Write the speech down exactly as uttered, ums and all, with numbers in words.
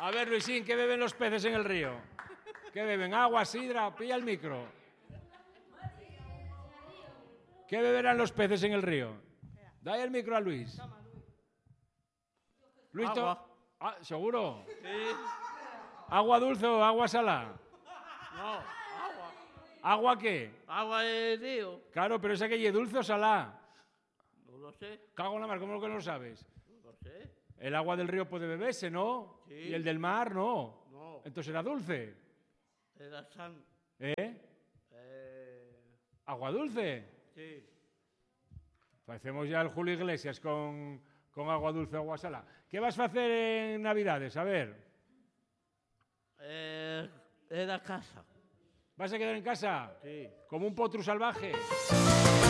A ver, Luisín, ¿qué beben los peces en el río? ¿Qué beben? ¿Agua, sidra? Pilla el micro. ¿Qué beberán los peces en el río? Dale el micro a Luis. Luis, agua. Ah, ¿seguro? Sí. ¿Agua dulce o agua salada? No, agua. ¿Agua qué? Agua de río. Claro, pero esa que es dulce o salada. No lo sé. Cago en la mar, ¿cómo que no lo sabes? No lo sé. El agua del río puede beberse, ¿no? Sí. Y el del mar, no. No. Entonces era dulce. Era san. ¿Eh? Eh, ¿Agua dulce? sí. Parecemos ya el Julio Iglesias con, con agua dulce o agua salada. ¿Qué vas a hacer en Navidades? A ver. Eh, era casa. ¿Vas a quedar en casa? Sí. ¿Como un potro salvaje?